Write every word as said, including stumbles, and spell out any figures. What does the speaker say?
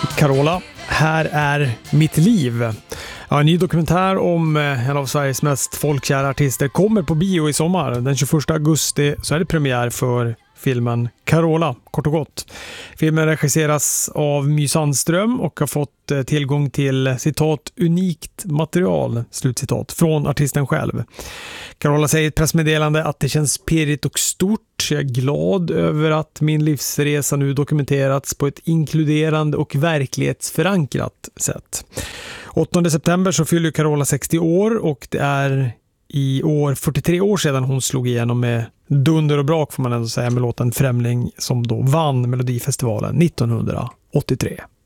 Carola, här är mitt liv. Ja, en ny dokumentär om en av Sveriges mest folkkära artister kommer på bio i sommar. Den tjugoförsta augusti så är det premiär för filmen Carola, kort och gott. Filmen regisseras av My Sandström och har fått tillgång till citat unikt material, slutcitat, från artisten själv. Carola säger i ett pressmeddelande att det känns pirrigt och stort. Jag är glad över att min livsresa nu dokumenterats på ett inkluderande och verklighetsförankrat sätt. åttonde september så fyller Carola sextio år och det är i år fyrtiotre år sedan hon slog igenom med dunder och brak, får man ändå säga, med låten Främling som då vann Melodifestivalen nittonhundraåttiotre.